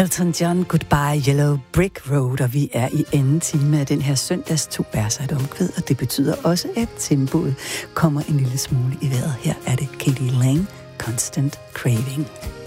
Elton John, Goodbye Yellow Brick Road, og vi er i anden time af den her søndags 2 vers af et omkvæd, og det betyder også, at tempoet kommer en lille smule i vejret. Her er det Katie Lang, Constant Craving.